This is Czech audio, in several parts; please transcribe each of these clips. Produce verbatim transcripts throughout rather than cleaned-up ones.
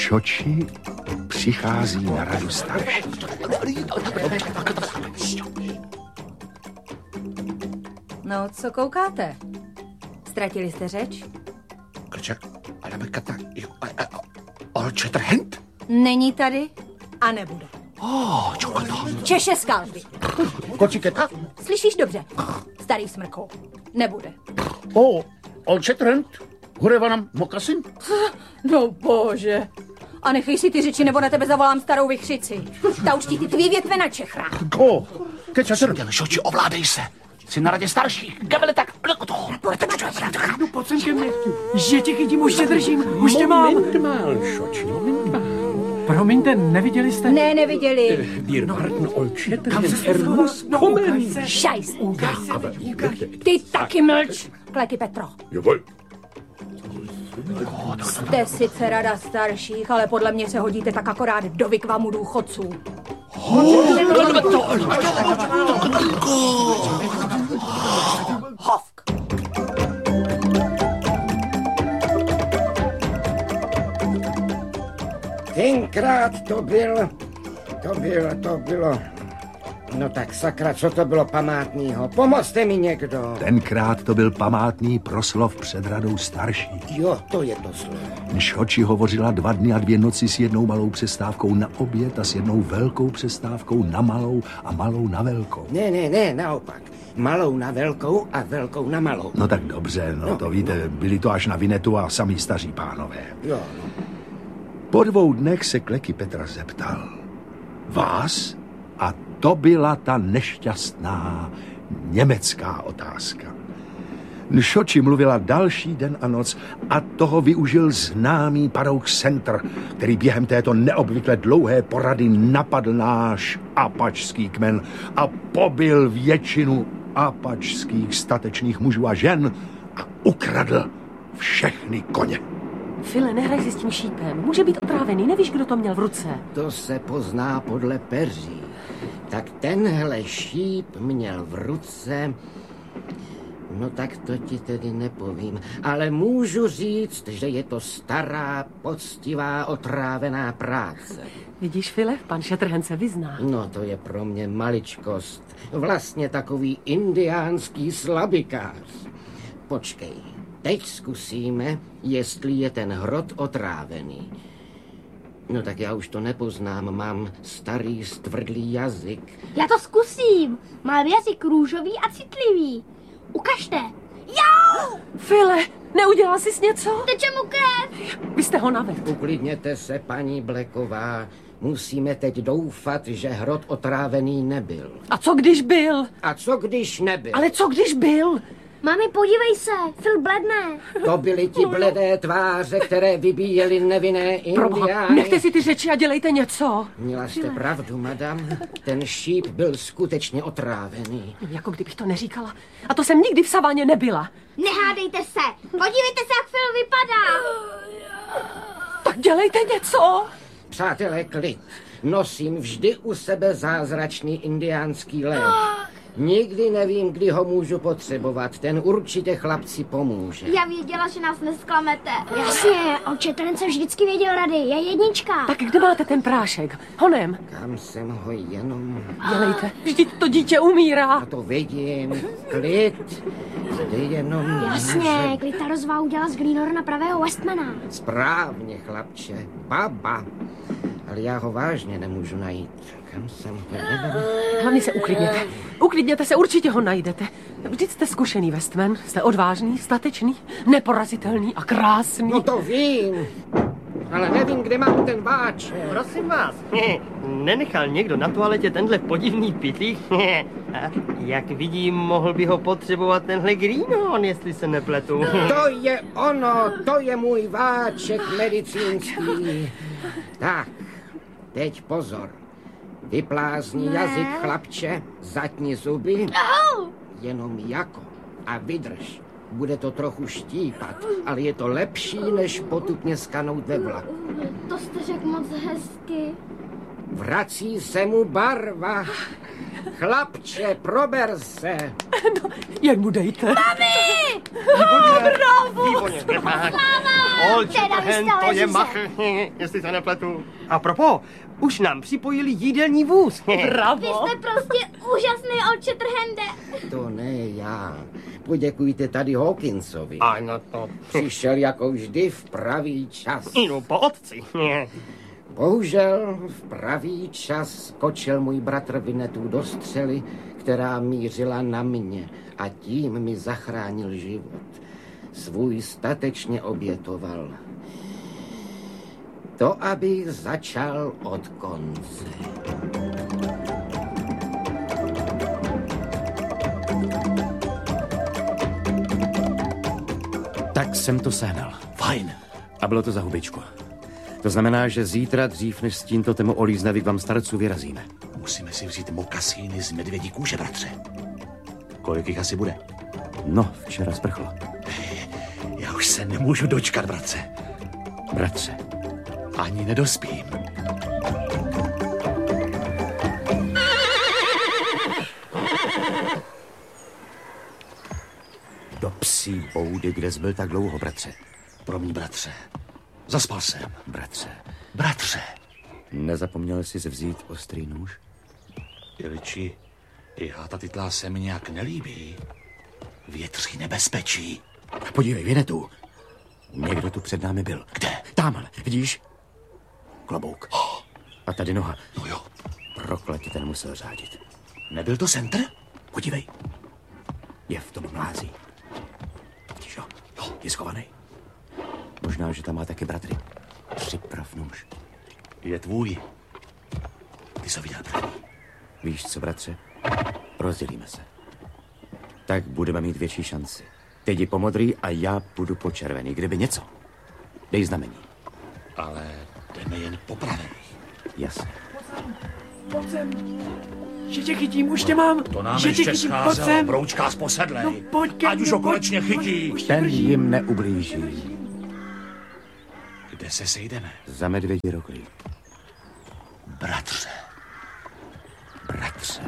Nšoči přichází na radu starší. No, co koukáte? Ztratili jste řeč? Klček, ale bekata, Olčetrhent? Není tady a nebude. Oh, čokata. Češe skalby. Kočiketa? Slyšíš dobře? Starý smrkou. Nebude. Oh, Olčetrhent? Hurevanam mokasin? No bože. A nechej si ty řeči, nebo na tebe zavolám starou vychřici. Ta učtí ty tvý větve na čechra. Ko, kečatr. Nšoči, ovládej se. Jsi na radě starších. Gabele tak. No pojď sem ke mně. Že tě chytím, už tě držím. Už tě mám. Moment mal, Nšoči, moment mal. Promiňte, neviděli jste? Ne, neviděli. Wir warten Olčetrhent. Kam se muss no, kommen. se. Šajs. Ukaž se. Ty taky mlč. Kleky Petro. Jawohl. Jste sice rada starších, ale podle mě se hodíte tak akorát do vykvamu důchodců. Hovk. Tenkrát to byl, to bylo, to bylo, no tak sakra, co to bylo památnýho? Pomozte mi někdo. Tenkrát to byl památný proslov před radou starších. Jo, to je to slovo. Nšoči hovořila dva dny a dvě noci s jednou malou přestávkou na oběd a s jednou velkou přestávkou na malou a malou na velkou. Ne, ne, ne, naopak. Malou na velkou a velkou na malou. No tak dobře, no, no to víte, byli to až na vinetu a samí staří pánové. Jo. Po dvou dnech se Kleky Petra zeptal. Vás? A to byla ta nešťastná německá otázka. Nšoči mluvila další den a noc a toho využil známý Parouk Center, který během této neobvykle dlouhé porady napadl náš apačský kmen a pobil většinu apačských statečných mužů a žen a ukradl všechny koně. File, nehraj si s tím šípem. Může být otrávený, nevíš, kdo to měl v ruce. To se pozná podle peří. Tak tenhle šíp měl v ruce... No tak to ti tedy nepovím, ale můžu říct, že je to stará, poctivá, otrávená práce. Vidíš, File, pan Šetrhen se vyzná. No to je pro mě maličkost. Vlastně takový indiánský slabikář. Počkej, teď zkusíme, jestli je ten hrot otrávený. No tak já už to nepoznám, mám starý stvrdlý jazyk. Já to zkusím, mám jazyk růžový a citlivý. Ukažte. Jau! File, neudělal jsi něco? Teče mu krev. Vy jste ho navedl. Uklidněte se, paní Blacková. Musíme teď doufat, že hrot otrávený nebyl. A co když byl? A co když nebyl? Ale co když byl? Mami, podívej se, Phil bledne. To byly ti bledé tváře, které vybíjely nevinné indiány. Nechte si ty řeči a dělejte něco. Měla jste pravdu, madam. Ten šíp byl skutečně otrávený. Jako kdybych to neříkala. A to jsem nikdy v saváně nebyla. Nehádejte se. Podívejte se, jak Phil vypadá. Tak dělejte něco. Přátelé, klid. Nosím vždy u sebe zázračný indiánský lék. Nikdy nevím, kdy ho můžu potřebovat. Ten určitě chlapci pomůže. Já věděla, že nás nesklamete. Jasně, Olčetrhen se vždycky věděl rady. Je jednička. Tak kde máte ten prášek? Honem. Kam jsem ho jenom... Dělejte, vždyť to dítě umírá. A to vidím. Klid. Jde jenom... Jasně, Klita rozvá udělala z Greenhorna pravého Westmana. Správně, chlapče. Baba. Ale já ho vážně nemůžu najít. Kam jsem ho jenom... Hlavně se uklidněte. Uklidněte se, určitě ho najdete. Vždyť jste zkušený Westman. Jste odvážný, statečný, neporazitelný a krásný. No to vím. Ale nevím, kde mám ten váč. Prosím vás, nenechal někdo na toaletě tenhle podivný pytlík? Jak vidím, mohl by ho potřebovat tenhle Greenhorn, jestli se nepletu. To je ono, to je můj váček medicínský. Tak, teď pozor. Vyplázni ne. jazyk, chlapče, zatni zuby. Au! Jenom jako a vydrž. Bude to trochu štípat, ale je to lepší, než potupně skanout ve vlaku. To jste řekl moc hezky. Vrací se mu barva. Chlapče, prober se. No, jen mu dejte. Mami! Výborně, bravo! Výborně, tak. Olči, Teda trhen, vystala to je Žiže. machr, jestli se nepletu. A propos, už nám připojili jídelní vůz. Vy Bravo. jste prostě úžasný, Olče Trhende. To ne já. Poděkujte tady Hawkinsovi. A no to... Přišel jako vždy v pravý čas. No, po otci. Bohužel v pravý čas skočil můj bratr Vinetů do střely, která mířila na mě a tím mi zachránil život. Svůj statečně obětoval. To, abych začal od konce. Tak jsem to sehnal. Fajn. A bylo to za hubičku. To znamená, že zítra dřív, než s tímto temu olíznavy k vám starců vyrazíme. Musíme si vzít mokasíny z medvědí kůže, bratře. Kolik jich asi bude? No, včera sprchlo. Já už se nemůžu dočkat, bratře. Bratře. Ani nedospím. Do psí boudy, kde jsi byl tak dlouho, bratře. Promiň, bratře. Zaspal jsem. Bratře. Bratře. Nezapomněl jsi vzít ostrý nůž? Iliči, játa titlá se mi nějak nelíbí. Větří nebezpečí. Podívej, Vinetu. Někdo tu před námi byl. Kde? Támhle, vidíš? Klobouk. Oh, A tady noha. no jo. Prokletě, ten musel řádit. Nebyl to centr? Podívej. Je v tom mlází. Vidíš ho? Jo, je schovaný. Možná, že tam má taky bratry. Připrav nůž. Je tvůj. Ty jsi ho viděl první. Víš co, bratře? Rozdělíme se. Tak budeme mít větší šanci. Ty jdi po modrý a já půjdu po červený. Kdyby něco, dej znamení. Ale jdeme jen po pravé. Jasně. Pojď sem. Že tě chytím, už tě mám. To nám že ještě tě chytím, pojď scházelo, sem. broučká z posedlej. No, pojď ke Ať už mně, ho konečně pojď, chytí. pojď, už tě Ten držím. jim neublíží. Kde se sejdeme? Za medvědí roklí. Bratře. Bratře.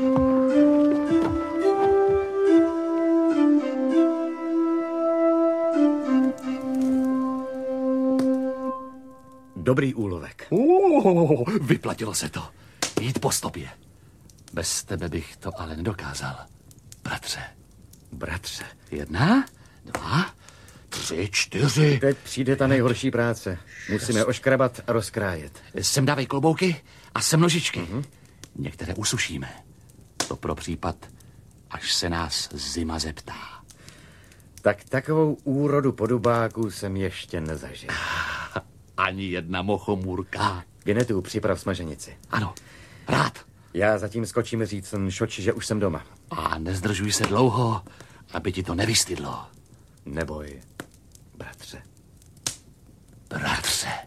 Dobrý úlovek. Uh, vyplatilo se to. Jít po stopě. Bez tebe bych to ale nedokázal. Bratře. Bratře. Jedna, dva, tři, čtyři. Teď přijde ta nejhorší práce. Musíme oškrabat a rozkrájet. Sem dávej klobouky a sem nožičky. Mm-hmm. Některé usušíme. To pro případ, až se nás zima zeptá. Tak takovou úrodu podobáků jsem ještě nezažil. Ani jedna mochomůrka. Vinetu, připrav smaženici. Ano, rád. Já zatím skočím říct Šoči, že už jsem doma. A nezdržuj se dlouho, aby ti to nevystydlo. Neboj, bratře. Bratře.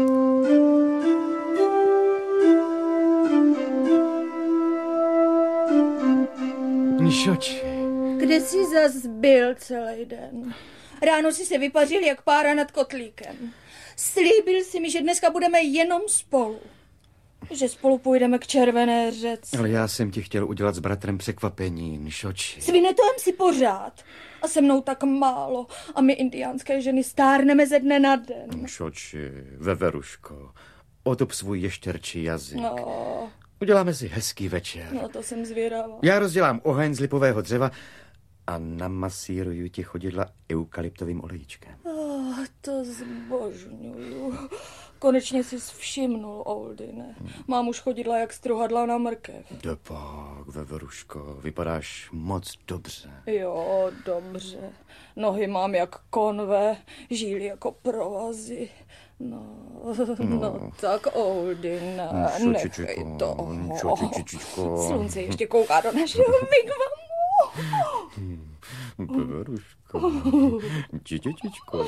Šoči. Kde jsi zas byl celý den? Ráno si se vypařil jak pára nad kotlíkem. Slíbil si mi, že dneska budeme jenom spolu. Že spolu půjdeme k Červené řece. Ale já jsem ti chtěl udělat s bratrem překvapení, Šoči. S Vinetem si pořád. A se mnou tak málo. A my indiánské ženy stárneme ze dne na den. Šoči, veveruško, otop svůj ještěrčí jazyk. No, Uděláme si hezký večer. no to jsem zvědavá. Já rozdělám oheň z lipového dřeva a namasíruju ti chodidla eukalyptovým olejčkem. Oh, to zbožňuju. Konečně jsi všimnul, Oldine. Mám už chodidla jak struhadla na mrkev. Dopak, veveruško, vypadáš moc dobře. Jo, dobře. Nohy mám jak konve, žíly jako provazy. No, no, no tak Oldine, No, nechej čočičičko, toho. čočičičičko. Slunce ještě kouká do našeho wigwamu. Veveruško, čičičičko.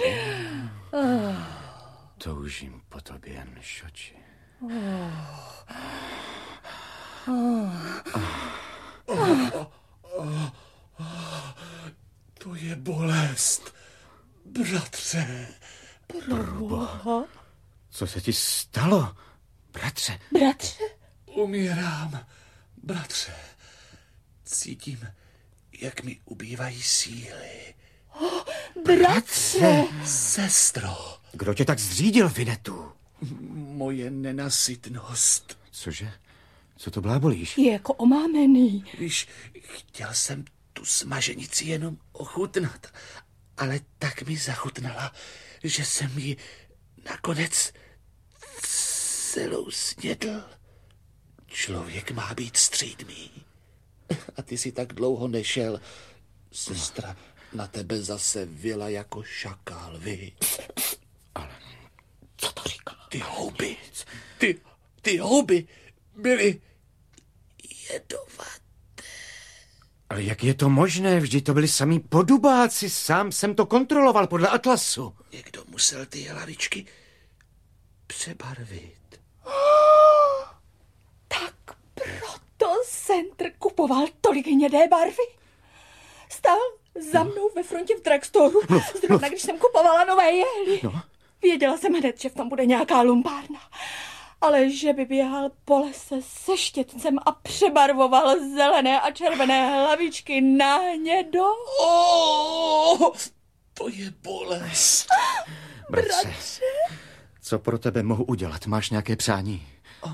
Toužím po tobě, Šoči. To je bolest, bratře. Proboha. Co se ti stalo, bratře? Bratře? Umírám. Bratře, cítím, jak mi ubývají síly. Oh, bratře! Sestro! Kdo tě tak zřídil, Vinetu? Moje nenasytnost. Cože? Co to blábolíš? Je jako omámený. Víš, chtěl jsem tu smaženici jenom ochutnat, ale tak mi zachutnala, že jsem ji nakonec celou snědl. Člověk má být střídmý. A ty si tak dlouho nešel. Sestra na tebe zase vyla jako šakál, vy. Ale co to říká? Ty houby, ty, ty houby byly jedovaté. Ale jak je to možné? Vždyť to byli samí podubáci. Sám jsem to kontroloval podle atlasu. Někdo musel ty hlavičky přebarvit. Oh, tak proto Centr kupoval tolik hnědé barvy. Stál za mnou ve frontě v drugstoru, no, zrovna no. když jsem kupovala nové jehly. No. Věděla jsem hned, že v tom bude nějaká lumpárna. Ale že by běhal po lese se štětcem a přebarvoval zelené a červené hlavičky na hnědo. Oh, to je bolest. Bratře, Bratře, co pro tebe mohu udělat? Máš nějaké přání? Oh.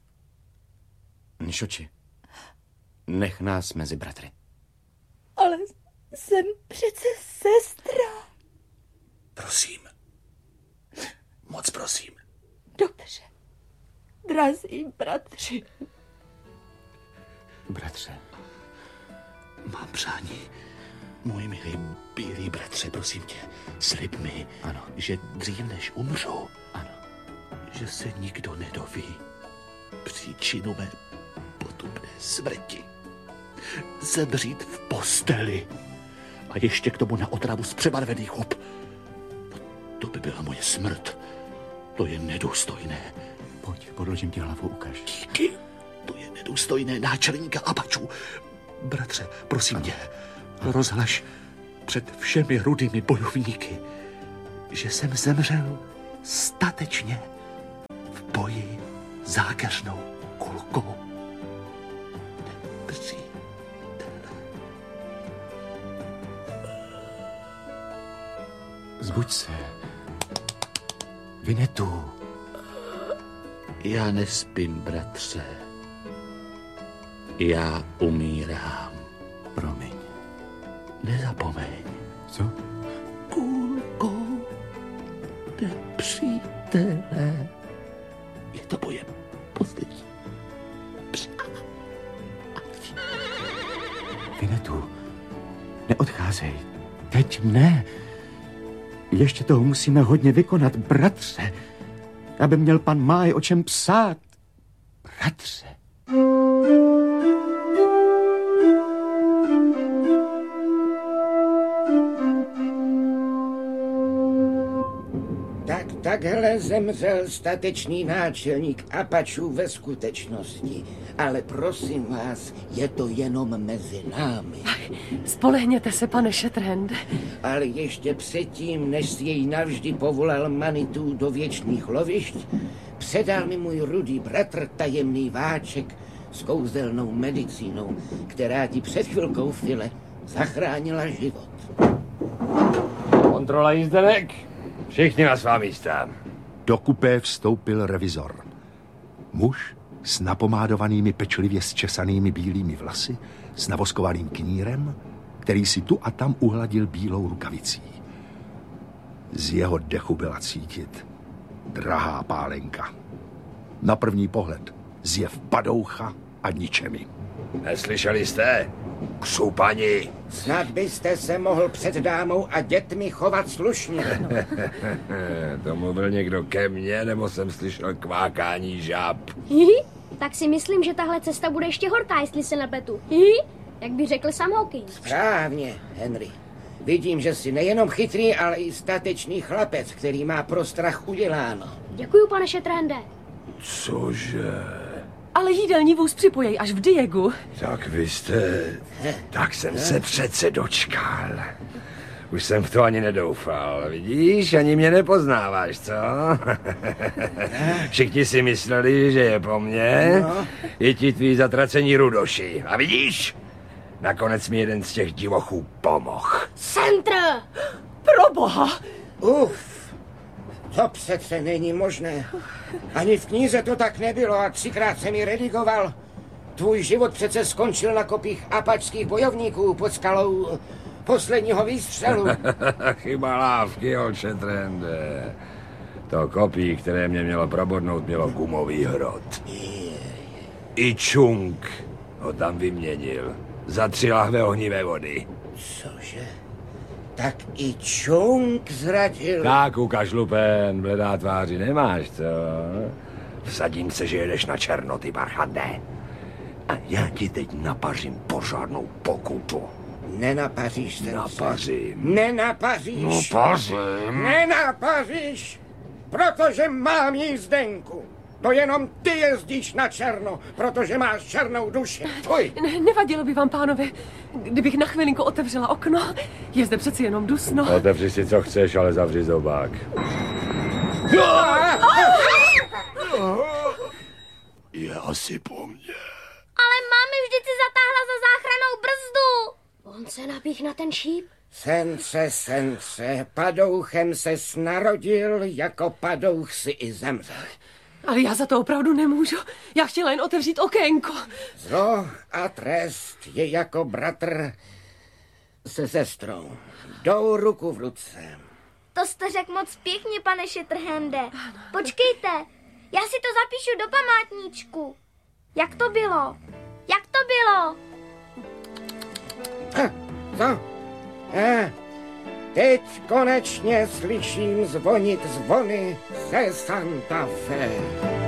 Nišoči, nech nás mezi bratry. Ale jsem přece sestra. Prosím. Moc prosím. Dobře. Drazí bratři. Bratře. Mám přání. Můj milý bílý bratře, prosím tě, slib mi, ano. že dřív než umřu, ano. že se nikdo nedoví příčinu mé potupné smrti. Zemřít v posteli a ještě k tomu na otravu z přebarvených hub. No, to by byla moje smrt. To je nedůstojné. Pojď, podložím ti hlavu, ukaž. Díky, to je nedůstojné náčelníka Apačů. Bratře, prosím tě, rozhlaš před všemi rudými bojovníky, že jsem zemřel statečně v boji zákeřnou kulkou. Nepřítele. Zbuď se. Vinetu. Já nespím, bratře. Já umírám. Promiň. Nezapomeň. Co? Kulkou nepřítele. Je to moje poslední přání. Vinetu, neodcházej. Teď ne. Ještě toho musíme hodně vykonat, bratře. Aby měl pan Máj o čem psát. Bratře. Tak takhle zemřel statečný náčelník Apačů ve skutečnosti. Ale prosím vás, je to jenom mezi námi. Spolehněte se, pane Shatterhande. Ale ještě předtím, než si jej navždy povolal Manitou do věčných lovišť, předal mi můj rudý bratr tajemný váček s kouzelnou medicínou, která ti před chvilkou, File, zachránila život. Kontrola jízdenek. Všichni na svá místa. Do kupé vstoupil revizor. Muž s napomádovanými pečlivě zčesanými bílými vlasy, s navoskovaným knírem, který si tu a tam uhladil bílou rukavicí. Z jeho dechu byla cítit drahá pálenka. Na první pohled zjev padoucha a ničemi. Neslyšeli jste? Křupani. Snad byste se mohl před dámou a dětmi chovat slušně. To mluvil někdo ke mně, nebo jsem slyšel kvákání žáb? Hihi, tak si myslím, že tahle cesta bude ještě horká, jestli se nepletu. Hihi, jak by řekl sam Hawkins. Správně, Henry. Vidím, že jsi nejenom chytrý, ale i statečný chlapec, který má pro strach uděláno. Děkuju, pane Shatterhande. Cože? Ale jídelní vůz připojej až v Diegu. Tak vy jste... Tak jsem se přece dočkal. Už jsem v to ani nedoufal, vidíš? Ani mě nepoznáváš, co? Všichni si mysleli, že je po mně. No. I ti tví zatracení rudoši. A vidíš? Nakonec mi jeden z těch divochů pomohl. Centr! Proboha! Uf, to přece není možné. Ani v knize to tak nebylo a třikrát jsem ji redigoval. Tvůj život přece skončil na kopích apačských bojovníků pod skalou posledního výstřelu. Chyba lávky, oče Trende. To kopí, které mě mělo probodnout, mělo gumový hrot. I Čung ho tam vyměnil za tři lahve ohnivé vody. Cože? Tak i Čung zradil. Tak, ukaž lupen, bledá tváři nemáš, co? Vsadím se, že jedeš na černo, ty barchande. A já ti teď napařím pořádnou pokutu. Nenapaříš se. Napařím. Nenapaříš. Napařím. Nenapaříš, protože mám jízdenku. To jenom ty jezdíš na černo, protože máš černou duši. Fuj. Ne, nevadilo by vám, pánové, kdybych na chvilinku otevřela okno. Je zde přeci jenom dusno. Otevři si, co chceš, ale zavři zobák. Je asi po mně. Ale mámy vždyť si zatáhla za záchrannou brzdu. On se napích na ten šíp. Sence, sence, padouchem ses narodil, jako padouch si i zemřel. Ale já za to opravdu nemůžu. Já chtěla jen otevřít okénko. Zlo a trest je jako bratr se sestrou. Jdou ruku v ruce. To jste řekl moc pěkně, pane Shatterhande. Počkejte, já si to zapíšu do památníčku. Jak to bylo? Jak to bylo? A, co? A, teď konečně slyším zvonit zvony ze Santa Fe.